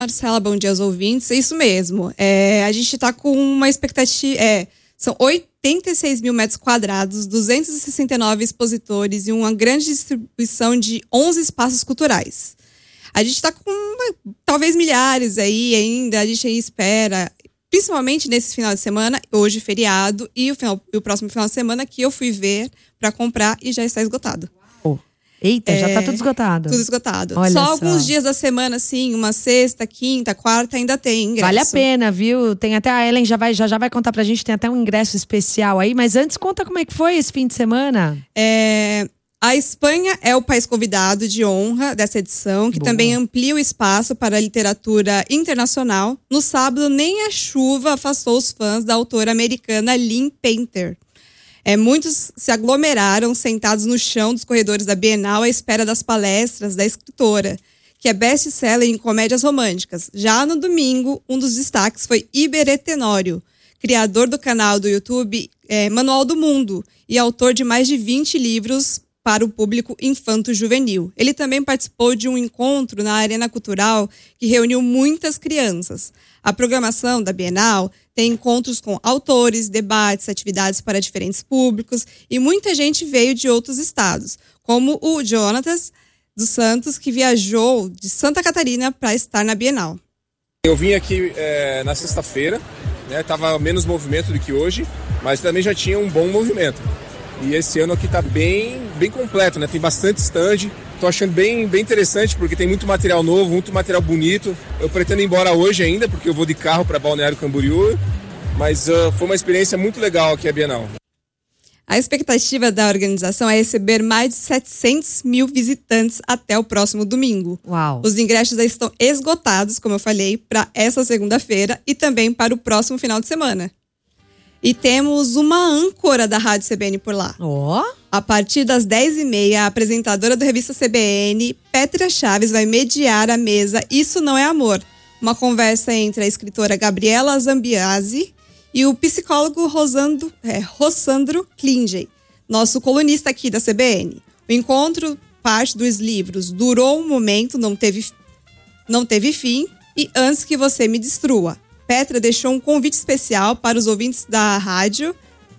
Marcela, bom dia aos ouvintes. É isso mesmo. A gente está com uma expectativa. São 86 mil metros quadrados, 269 expositores e uma grande distribuição de 11 espaços culturais. A gente está com talvez milhares aí ainda. A gente aí espera, principalmente nesse final de semana, hoje feriado, e o próximo final de semana que eu fui ver para comprar e já está esgotado. Eita, já tá tudo esgotado. Tudo esgotado. Olha só só. alguns dias da semana, assim, uma sexta, quinta, quarta, ainda tem ingresso. Vale a pena, viu? Tem até a Ellen já vai contar pra gente, tem até um ingresso especial aí, mas antes conta como é que foi esse fim de semana. A Espanha é o país convidado de honra dessa edição, que também amplia o espaço para a literatura internacional. No sábado, nem a chuva afastou os fãs da autora americana Lynn Painter. Muitos se aglomeraram sentados no chão dos corredores da Bienal à espera das palestras da escritora, que é best-seller em comédias românticas. Já no domingo, um dos destaques foi Iberê Tenório, criador do canal do YouTube Manual do Mundo e autor de mais de 20 livros para o público infanto-juvenil. Ele também participou de um encontro na Arena Cultural que reuniu muitas crianças. A programação da Bienal tem encontros com autores, debates, atividades para diferentes públicos e muita gente veio de outros estados, como o Jonatas dos Santos, que viajou de Santa Catarina para estar na Bienal. Eu vim aqui na sexta-feira, tava menos movimento do que hoje, mas também já tinha um bom movimento. E esse ano aqui tá bem completo, né? Tem bastante stand. Tô achando bem interessante porque tem muito material novo, muito material bonito. Eu pretendo ir embora hoje ainda, porque eu vou de carro para Balneário Camboriú. Mas foi uma experiência muito legal aqui a Bienal. A expectativa da organização é receber mais de 700 mil visitantes até o próximo domingo. Uau! Os ingressos já estão esgotados, como eu falei, para essa segunda-feira e também para o próximo final de semana. E temos uma âncora da Rádio CBN por lá. A partir das 10h30, a apresentadora da revista CBN, Pétria Chaves, vai mediar a mesa Isso Não é Amor. Uma conversa entre a escritora Gabriela Zambiasi e o psicólogo Rossandro Klingey, nosso colunista aqui da CBN. O encontro parte dos livros Durou um Momento, Não Teve Fim e Antes que Você Me Destrua. Petra deixou um convite especial para os ouvintes da rádio.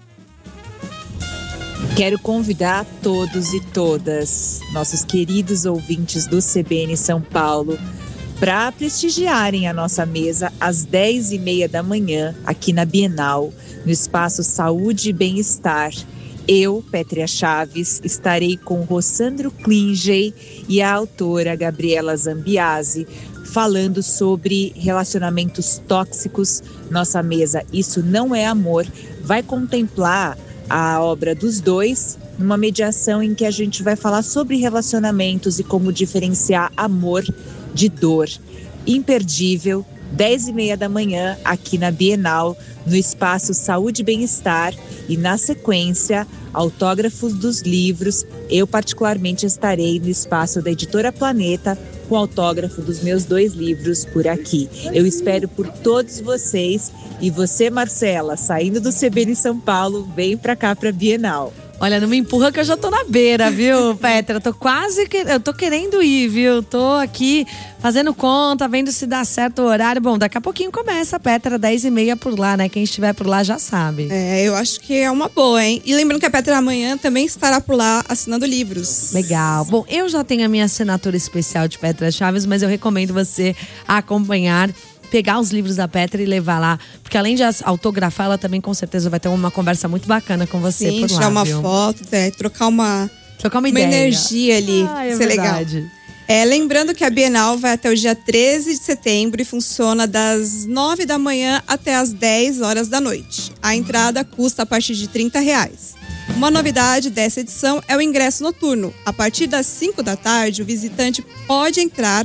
Quero convidar todos e todas, nossos queridos ouvintes do CBN São Paulo, para prestigiarem a nossa mesa às 10h30 da manhã, aqui na Bienal, no espaço Saúde e Bem-Estar. Eu, Pétria Chaves, estarei com Rossandro Klingey e a autora Gabriela Zambiasi, falando sobre relacionamentos tóxicos. Nossa mesa Isso Não é Amor vai contemplar a obra dos dois numa mediação em que a gente vai falar sobre relacionamentos e como diferenciar amor de dor. Imperdível, 10h30 da manhã, aqui na Bienal, no espaço Saúde e Bem-Estar, e na sequência, autógrafos dos livros. Eu particularmente estarei no espaço da Editora Planeta, com autógrafo dos meus 2 livros por aqui. Eu espero por todos vocês. E você, Marcela, saindo do CBN São Paulo, vem pra cá pra Bienal. Olha, não me empurra que eu já tô na beira, viu, Pétria? Eu tô querendo ir, viu? Tô aqui fazendo conta, vendo se dá certo o horário. Bom, daqui a pouquinho começa a Pétria, 10h30 por lá, né? Quem estiver por lá já sabe. Eu acho que é uma boa, hein? E lembrando que a Pétria amanhã também estará por lá assinando livros. Legal. Bom, eu já tenho a minha assinatura especial de Pétria Chaves, mas eu recomendo você acompanhar, pegar os livros da Pétria e levar lá. Porque além de autografar, ela também com certeza vai ter uma conversa muito bacana com você. Sim, por lá, tirar uma viu? foto, trocar uma ideia. Energia ali. É ser verdade. Legal. Lembrando que a Bienal vai até o dia 13 de setembro e funciona das 9 da manhã até as 10 horas da noite. A entrada custa a partir de R$30. Uma novidade dessa edição é o ingresso noturno. A partir das 5 da tarde, o visitante pode entrar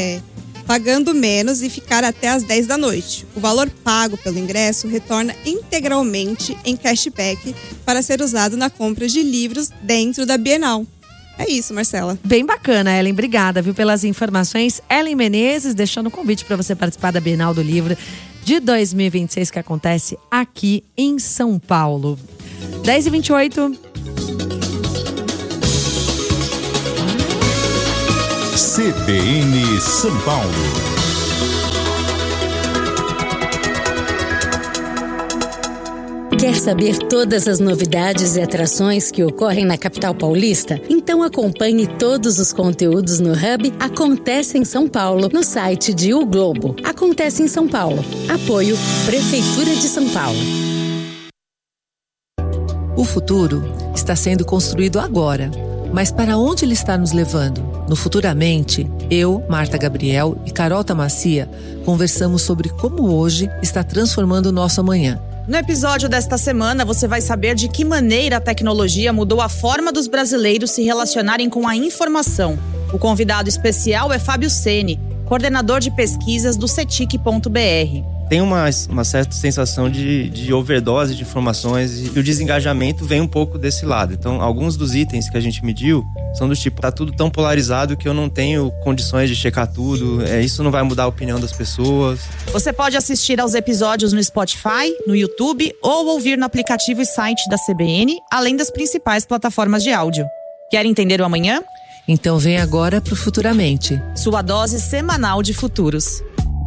pagando menos e ficar até as 10 da noite. O valor pago pelo ingresso retorna integralmente em cashback para ser usado na compra de livros dentro da Bienal. É isso, Marcela. Bem bacana, Ellen. Obrigada, viu, pelas informações. Ellen Menezes deixando um convite para você participar da Bienal do Livro de 2026, que acontece aqui em São Paulo. 10h28. CBN São Paulo. Quer saber todas as novidades e atrações que ocorrem na capital paulista? Então acompanhe todos os conteúdos no Hub Acontece em São Paulo, no site de O Globo. Acontece em São Paulo. Apoio Prefeitura de São Paulo. O futuro está sendo construído agora. Mas para onde ele está nos levando? No Futuramente, eu, Marta Gabriel e Carol Tamacia conversamos sobre como hoje está transformando o nosso amanhã. No episódio desta semana, você vai saber de que maneira a tecnologia mudou a forma dos brasileiros se relacionarem com a informação. O convidado especial é Fábio Ceni, coordenador de pesquisas do cetic.br. Tem uma certa sensação de overdose de informações e o desengajamento vem um pouco desse lado. Então, alguns dos itens que a gente mediu são do tipo, tá tudo tão polarizado que eu não tenho condições de checar tudo, isso não vai mudar a opinião das pessoas. Você pode assistir aos episódios no Spotify, no YouTube ou ouvir no aplicativo e site da CBN, além das principais plataformas de áudio. Quer entender o amanhã? Então vem agora pro Futuramente. Sua dose semanal de futuros.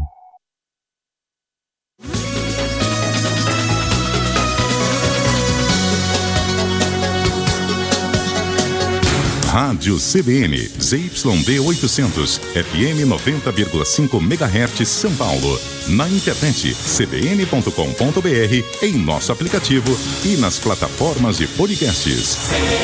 Rádio CBN, ZYD 800, FM 90,5 MHz São Paulo. Na internet, cbn.com.br, em nosso aplicativo e nas plataformas de podcasts.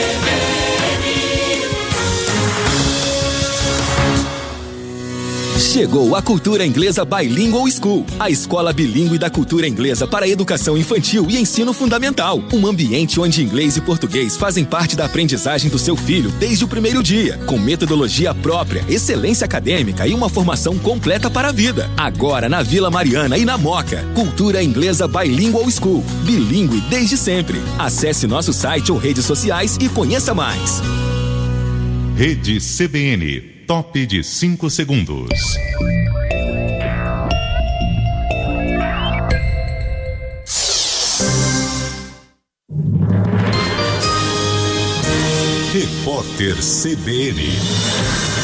Chegou a Cultura Inglesa Bilingual School, a escola bilíngue da cultura inglesa para educação infantil e ensino fundamental. Um ambiente onde inglês e português fazem parte da aprendizagem do seu filho desde o primeiro dia, com metodologia própria, excelência acadêmica e uma formação completa para a vida. Agora na Vila Mariana e na Moca. Cultura Inglesa Bilingual School, bilíngue desde sempre. Acesse nosso site ou redes sociais e conheça mais. Rede CBN. Top de 5 segundos. Repórter CBN.